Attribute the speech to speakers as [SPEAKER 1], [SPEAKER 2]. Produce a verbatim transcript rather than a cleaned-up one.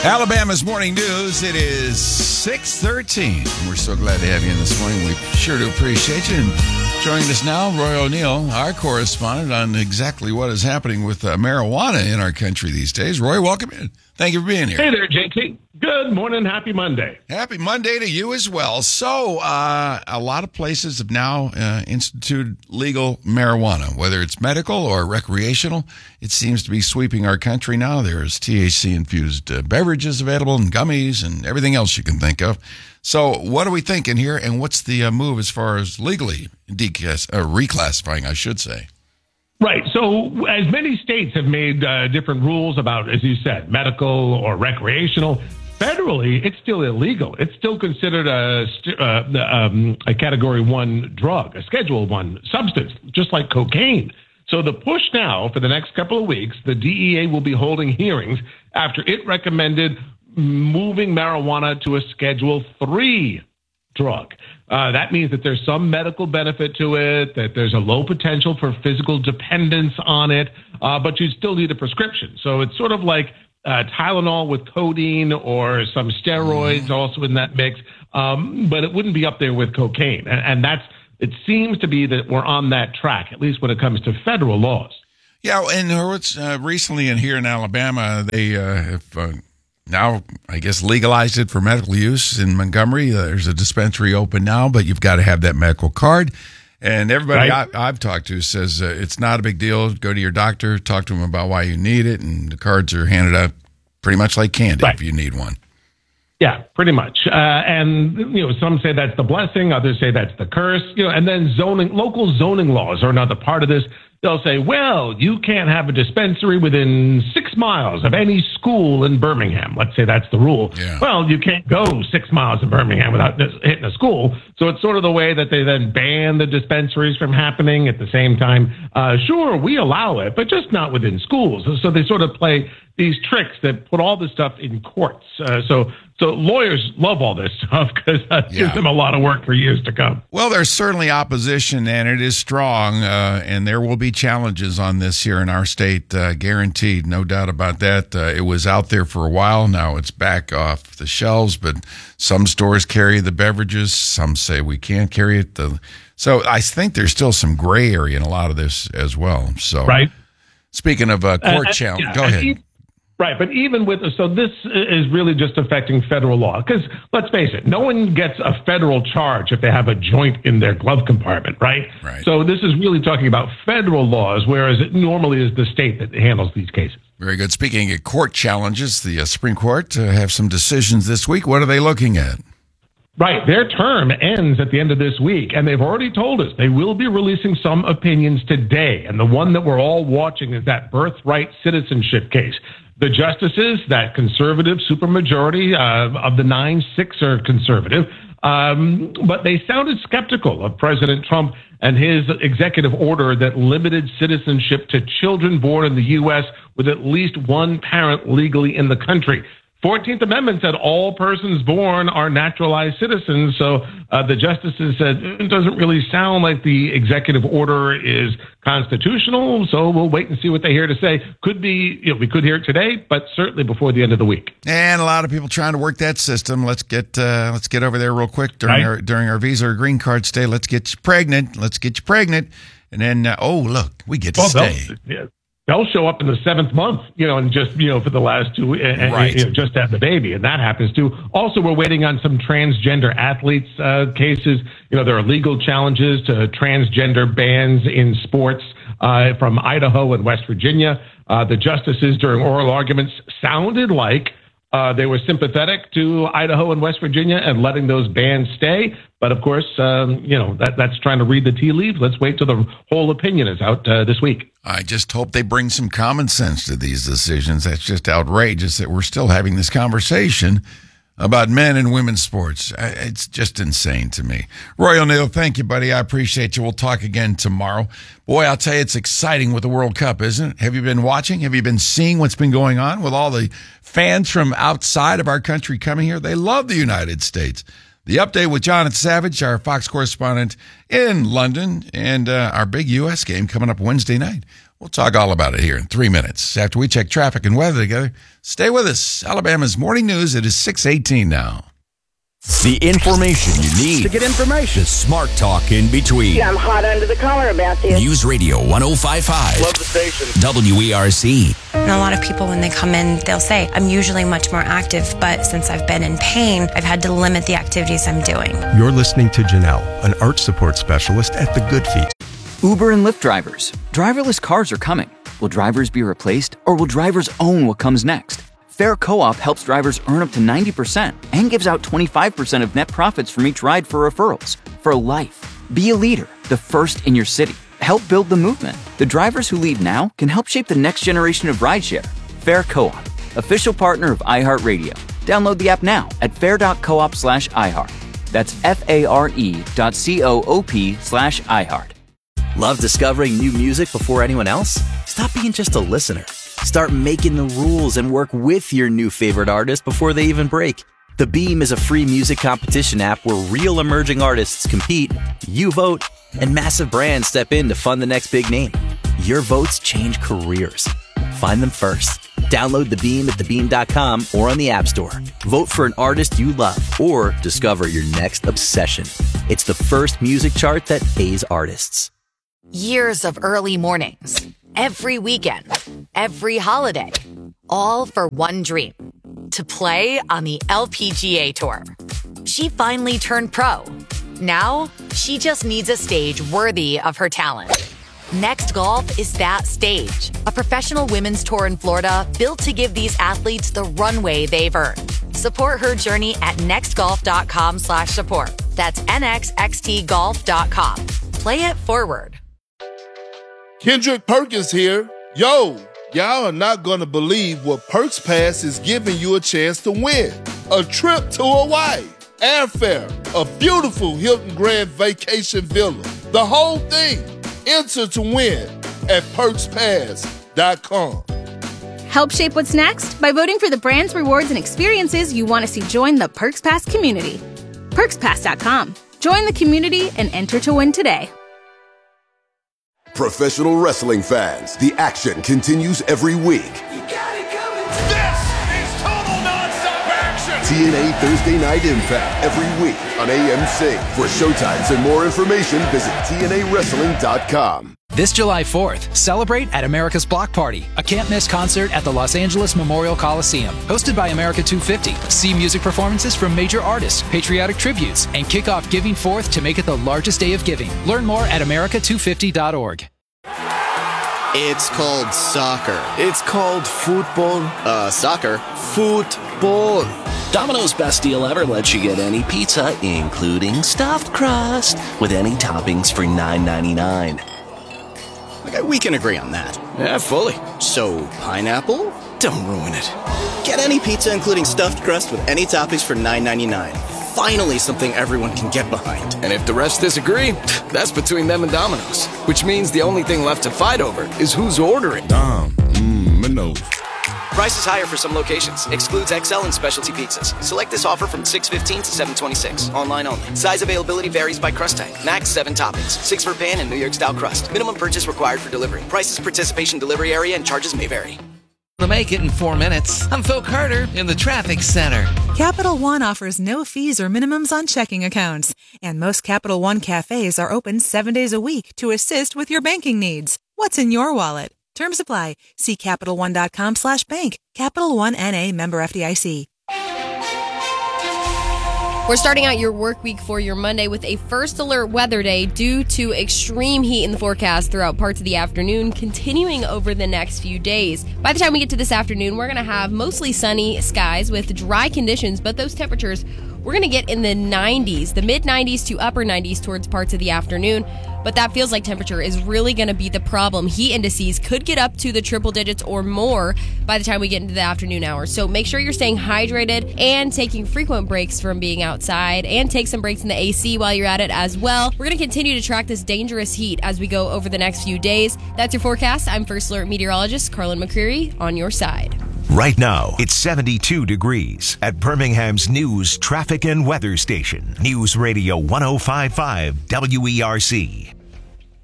[SPEAKER 1] Alabama's Morning News. It is six thirteen. We're so glad to have you in this morning. We sure do appreciate you. And joining us now, Roy O'Neill, our correspondent on exactly what is happening with uh, marijuana in our country these days. Roy, welcome in. Thank you for being here.
[SPEAKER 2] Hey there, J T. Good morning. Happy Monday.
[SPEAKER 1] Happy Monday to you as well. So, uh, a lot of places have now uh, instituted legal marijuana, whether it's medical or recreational. It seems to be sweeping our country now. There's T H C-infused uh, beverages available and gummies and everything else you can think of. So, what are we thinking here, and what's the uh, move as far as legally declass- uh, reclassifying, I should say?
[SPEAKER 2] Right. So as many states have made uh, different rules about, as you said, medical or recreational, federally, it's still illegal. It's still considered a, uh, um, a category one drug, a schedule one substance, just like cocaine. So the push now for the next couple of weeks, the D E A will be holding hearings after it recommended moving marijuana to a schedule three drug. Uh, that means that there's some medical benefit to it, that there's a low potential for physical dependence on it, uh, but you still need a prescription. So it's sort of like uh, Tylenol with codeine or some steroids also in that mix, um, but it wouldn't be up there with cocaine. And, and that's it seems to be that we're on that track, at least when it comes to federal laws.
[SPEAKER 1] Yeah, and uh, recently in here in Alabama, they uh, have uh, now, I guess, legalized it for medical use in Montgomery. Uh, there's a dispensary open now, but you've got to have that medical card. And everybody
[SPEAKER 2] Right.
[SPEAKER 1] I, I've talked to says uh, it's not a big deal. Go to your doctor, talk to him about why you need it, and the cards are handed out pretty much like candy
[SPEAKER 2] Right.
[SPEAKER 1] if you need one.
[SPEAKER 2] Yeah, pretty much. Uh, and, you know, some say that's the blessing, others say that's the curse, you know, and then zoning, local zoning laws are another part of this. They'll say, well, you can't have a dispensary within six miles of any school in Birmingham. Let's say that's the rule.
[SPEAKER 1] Yeah.
[SPEAKER 2] Well, you can't go six miles in Birmingham without hitting a school. So it's sort of the way that they then ban the dispensaries from happening at the same time. Uh, sure, we allow it, but just not within schools. So they sort of play these tricks that put all this stuff in courts. Uh, so so lawyers love all this stuff because that
[SPEAKER 1] Yeah.
[SPEAKER 2] gives them a lot of work for years to come.
[SPEAKER 1] Well, there's certainly opposition, and it is strong, uh, and there will be challenges on this here in our state, uh, guaranteed, no doubt about that. Uh, it was out there for a while. Now it's back off the shelves, but some stores carry the beverages. Some say we can't carry it. The, so I think there's still some gray area in a lot of this as well. So,
[SPEAKER 2] Right.
[SPEAKER 1] Speaking of uh, court
[SPEAKER 2] Uh,
[SPEAKER 1] challenge,
[SPEAKER 2] yeah,
[SPEAKER 1] go
[SPEAKER 2] and
[SPEAKER 1] ahead.
[SPEAKER 2] e- Right, but even with, so this is really just affecting federal law. Because let's face it, no one gets a federal charge if they have a joint in their glove compartment, right?
[SPEAKER 1] Right.
[SPEAKER 2] So this is really talking about federal laws, whereas it normally is the state that handles these cases.
[SPEAKER 1] Very good. Speaking of court challenges, the uh, Supreme Court uh, have some decisions this week. What are they looking at?
[SPEAKER 2] Right. Their term ends at the end of this week, and they've already told us they will be releasing some opinions today. And the one that we're all watching is that birthright citizenship case. The justices, that conservative supermajority uh, of the nine, six are conservative, um, but they sounded skeptical of President Trump and his executive order that limited citizenship to children born in the U S with at least one parent legally in the country. fourteenth Amendment said all persons born are naturalized citizens. So uh, the justices said it doesn't really sound like the executive order is constitutional. So we'll wait and see what they hear to say. Could be, you know, we could hear it today, but certainly before the end of the week.
[SPEAKER 1] And a lot of people trying to work that system. Let's get uh, let's get over there real quick during
[SPEAKER 2] Right.
[SPEAKER 1] our during our visa or green card stay. Let's get you pregnant. Let's get you pregnant, and then uh, oh look, we get to
[SPEAKER 2] Well,
[SPEAKER 1] stay.
[SPEAKER 2] they'll, yeah, they'll show up in the seventh month, you know, and just, you know, for the last two, and,
[SPEAKER 1] Right.
[SPEAKER 2] you know, just to have the baby. And that happens too. Also, we're waiting on some transgender athletes uh, cases. You know, there are legal challenges to transgender bans in sports uh, from Idaho and West Virginia. Uh, the justices during oral arguments sounded like uh, they were sympathetic to Idaho and West Virginia and letting those bans stay. But of course, um, you know, that, that's trying to read the tea leaves. Let's wait till the whole opinion is out uh, this week.
[SPEAKER 1] I just hope they bring some common sense to these decisions. That's just outrageous that we're still having this conversation about men and women's sports. It's just insane to me. Roy O'Neill, thank you, buddy. I appreciate you. We'll talk again tomorrow. Boy, I'll tell you, it's exciting with the World Cup, isn't it? Have you been watching? Have you been seeing what's been going on with all the fans from outside of our country coming here? They love the United States. The update with Jonathan Savage, our Fox correspondent in London, and uh, our big U S game coming up Wednesday night. We'll talk all about it here in three minutes after we check traffic and weather together. Stay with us. Alabama's Morning News. It is six eighteen now.
[SPEAKER 3] The information you need
[SPEAKER 4] to get information.
[SPEAKER 3] The smart talk in between.
[SPEAKER 5] Yeah, I'm hot under the collar about this.
[SPEAKER 3] News Radio one oh five point five.
[SPEAKER 6] Love the station.
[SPEAKER 3] W E R C.
[SPEAKER 7] And a lot of people, when they come in, they'll say, I'm usually much more active, but since I've been in pain, I've had to limit the activities I'm doing.
[SPEAKER 8] You're listening to Janelle, an arch support specialist at the Good Feet.
[SPEAKER 9] Uber and Lyft drivers. Driverless cars are coming. Will drivers be replaced, or will drivers own what comes next? Fair Co-op helps drivers earn up to ninety percent and gives out twenty-five percent of net profits from each ride for referrals. For life. Be a leader, the first in your city. Help build the movement. The drivers who lead now can help shape the next generation of rideshare. Fair Co-op, official partner of iHeartRadio. Download the app now at fair.coop slash iHeart. That's F-A-R-E dot C-O-O-P slash iHeart.
[SPEAKER 10] Love discovering new music before anyone else? Stop being just a listener. Start making the rules and work with your new favorite artist before they even break. The Beam is a free music competition app where real emerging artists compete, you vote, and massive brands step in to fund the next big name. Your votes change careers. Find them first. Download The Beam at the beam dot com or on the App Store. Vote for an artist you love or discover your next obsession. It's the first music chart that pays artists.
[SPEAKER 11] Years of early mornings, every weekend, every holiday, all for one dream, to play on the L P G A Tour. She finally turned pro. Now, she just needs a stage worthy of her talent. Next Golf is that stage, a professional women's tour in Florida built to give these athletes the runway they've earned. Support her journey at nextgolf.com slash support. That's N X X T golf dot com. Play it forward.
[SPEAKER 12] Kendrick Perkins here. Yo, y'all are not going to believe what Perks Pass is giving you a chance to win. A trip to Hawaii, airfare, a beautiful Hilton Grand Vacation Villa. The whole thing. Enter to win at perks pass dot com.
[SPEAKER 13] Help shape what's next by voting for the brands, rewards, and experiences you want to see join the Perks Pass community. perks pass dot com. Join the community and enter to win today.
[SPEAKER 14] Professional wrestling fans, the action continues every week.
[SPEAKER 15] You got it coming. This is total nonstop action.
[SPEAKER 14] T N A Thursday Night Impact every week on A M C. For showtimes and more information, visit T N A wrestling dot com.
[SPEAKER 16] This July fourth, celebrate at America's Block Party, a can't-miss concert at the Los Angeles Memorial Coliseum. Hosted by America two fifty. See music performances from major artists, patriotic tributes, and kick off Giving Fourth to make it the largest day of giving. Learn more at America two fifty dot org.
[SPEAKER 17] It's called soccer. It's called football. Uh, soccer. Football.
[SPEAKER 18] Domino's best deal ever lets you get any pizza, including stuffed crust, with any toppings for nine ninety-nine.
[SPEAKER 17] Okay, we can agree on that.
[SPEAKER 18] Yeah, fully.
[SPEAKER 17] So, pineapple? Don't ruin it. Get any pizza, including stuffed crust, with any toppings for nine ninety-nine. Finally, something everyone can get behind.
[SPEAKER 19] And if the rest disagree, that's between them and Domino's. Which means the only thing left to fight over is who's ordering.
[SPEAKER 20] Dom, mmm, Minos.
[SPEAKER 21] Price is higher for some locations. Excludes X L and specialty pizzas. Select this offer from six fifteen to seven twenty-six. Online only. Size availability varies by crust type. Max seven toppings. Six for pan and New York style crust. Minimum purchase required for delivery. Prices, participation, delivery area, and charges may vary.
[SPEAKER 22] To make it in four minutes, I'm Phil Carter in the Traffic Center.
[SPEAKER 23] Capital One offers no fees or minimums on checking accounts, and most Capital One cafes are open seven days a week to assist with your banking needs. What's in your wallet? Terms apply. See Capital One dot com slash bank. Capital One N A member F D I C.
[SPEAKER 24] We're starting out your work week for your Monday with a first alert weather day due to extreme heat in the forecast throughout parts of the afternoon, continuing over the next few days. By the time we get to this afternoon, we're going to have mostly sunny skies with dry conditions, but those temperatures we're going to get in the nineties, the mid nineties to upper nineties towards parts of the afternoon. But that feels like temperature is really going to be the problem. Heat indices could get up to the triple digits or more by the time we get into the afternoon hours. So make sure you're staying hydrated and taking frequent breaks from being outside, and take some breaks in the A C while you're at it as well. We're going to continue to track this dangerous heat as we go over the next few days. That's your forecast. I'm First Alert Meteorologist Carlin McCreary on your side.
[SPEAKER 25] Right now, it's seventy-two degrees at Birmingham's News, Traffic, and Weather Station. News Radio one oh five point five W E R C.